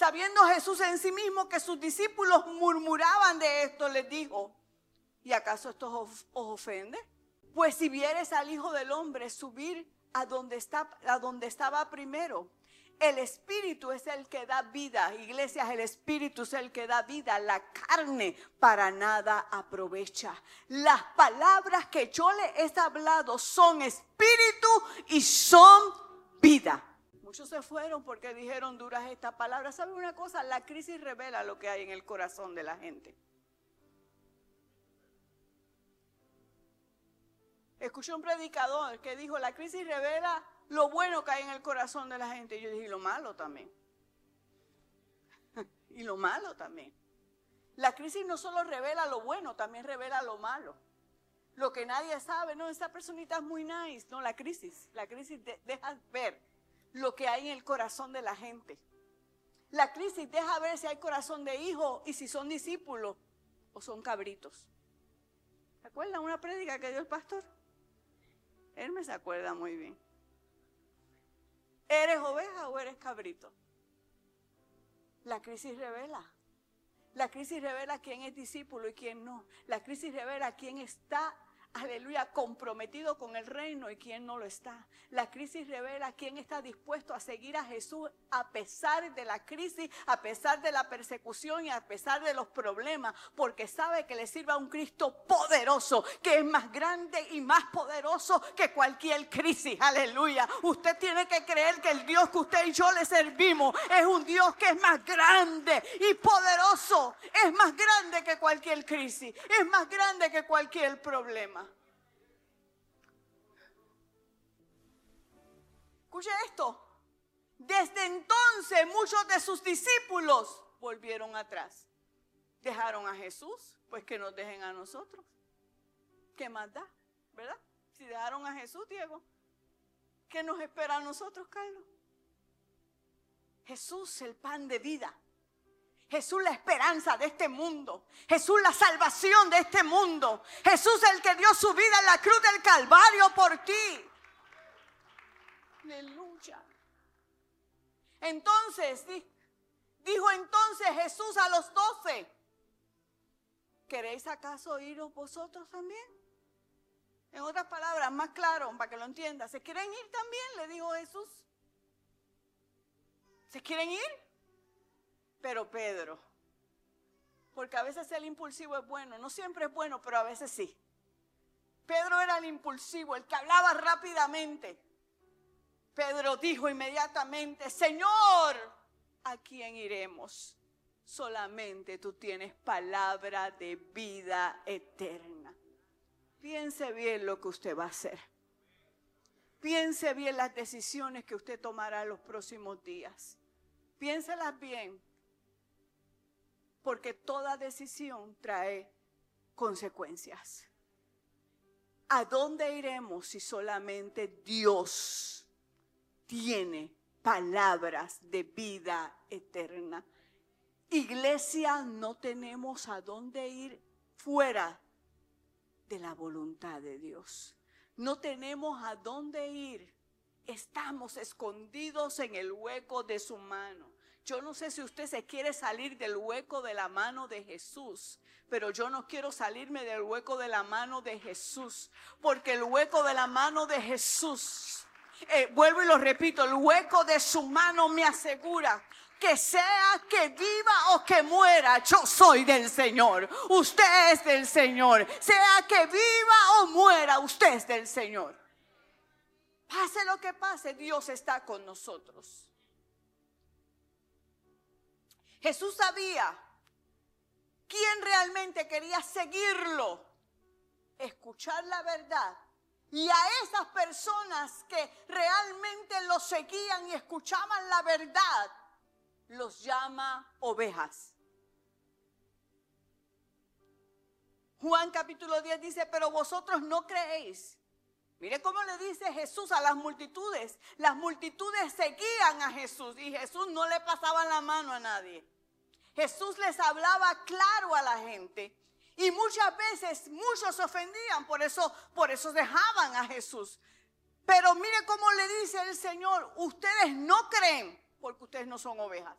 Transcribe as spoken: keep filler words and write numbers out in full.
Sabiendo Jesús en sí mismo que sus discípulos murmuraban de esto, les dijo: ¿y acaso esto os ofende? Pues si vieres al Hijo del Hombre subir a donde está, a donde estaba primero, el Espíritu es el que da vida. Iglesias, el Espíritu es el que da vida. La carne para nada aprovecha. Las palabras que yo les he hablado son Espíritu y son vida. Muchos se fueron porque dijeron duras estas palabras. ¿Sabe una cosa? La crisis revela lo que hay en el corazón de la gente. Escuché un predicador que dijo: la crisis revela lo bueno que hay en el corazón de la gente. Y yo dije: y lo malo también. Y lo malo también. La crisis no solo revela lo bueno, también revela lo malo. Lo que nadie sabe. No, esa personita es muy nice. No, la crisis. La crisis de, deja ver lo que hay en el corazón de la gente. La crisis deja ver si hay corazón de hijo y si son discípulos o son cabritos. ¿Se acuerdan una prédica que dio el pastor? Él me se acuerda muy bien. ¿Eres oveja o eres cabrito? La crisis revela. La crisis revela quién es discípulo y quién no. La crisis revela quién está, aleluya, comprometido con el reino y quién no lo está. La crisis revela quién está dispuesto a seguir a Jesús a pesar de la crisis, a pesar de la persecución y a pesar de los problemas, porque sabe que le sirve a un Cristo poderoso, que es más grande y más poderoso que cualquier crisis. Aleluya. Usted tiene que creer que el Dios que usted y yo le servimos es un Dios que es más grande y poderoso. Es más grande que cualquier crisis. Es más grande que cualquier problema. Escuche esto. Desde entonces muchos de sus discípulos volvieron atrás. Dejaron a Jesús, pues que nos dejen a nosotros. ¿Qué más da? ¿Verdad? Si dejaron a Jesús, Diego, ¿qué nos espera a nosotros, Carlos? Jesús, el pan de vida. Jesús, la esperanza de este mundo. Jesús, la salvación de este mundo. Jesús, el que dio su vida en la cruz del Calvario por ti. Aleluya. Entonces, dijo entonces Jesús a los doce: ¿queréis acaso iros vosotros también? En otras palabras, más claro, para que lo entienda, ¿se quieren ir también? Le dijo Jesús. ¿Se quieren ir? Pero Pedro, porque a veces el impulsivo es bueno, no siempre es bueno, pero a veces sí. Pedro era el impulsivo, el que hablaba rápidamente. Pedro dijo inmediatamente: Señor, ¿a quién iremos? Solamente tú tienes palabra de vida eterna. Piense bien lo que usted va a hacer. Piense bien las decisiones que usted tomará en los próximos días. Piénselas bien, porque toda decisión trae consecuencias. ¿A dónde iremos si solamente Dios tiene palabras de vida eterna? Iglesia, no tenemos a dónde ir fuera de la voluntad de Dios. No tenemos a dónde ir. Estamos escondidos en el hueco de su mano. Yo no sé si usted se quiere salir del hueco de la mano de Jesús, pero yo no quiero salirme del hueco de la mano de Jesús, porque el hueco de la mano de Jesús, eh, vuelvo y lo repito, el hueco de su mano me asegura que sea que viva o que muera, yo soy del Señor. Usted es del Señor. Sea que viva o muera, usted es del Señor. Pase lo que pase, Dios está con nosotros. Jesús sabía quién realmente quería seguirlo, escuchar la verdad. Y a esas personas que realmente lo seguían y escuchaban la verdad, los llama ovejas. Juan capítulo diez dice: pero vosotros no creéis. Mire cómo le dice Jesús a las multitudes. Las multitudes seguían a Jesús y Jesús no le pasaba la mano a nadie. Jesús les hablaba claro a la gente. Y muchas veces muchos se ofendían, por eso, por eso dejaban a Jesús. Pero mire cómo le dice el Señor: ustedes no creen porque ustedes no son ovejas.